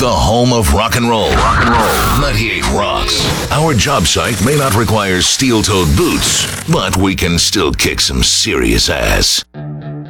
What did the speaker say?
the home of rock and roll. 98 Rocks. Our job site may not require steel-toed boots, but we can still kick some serious ass.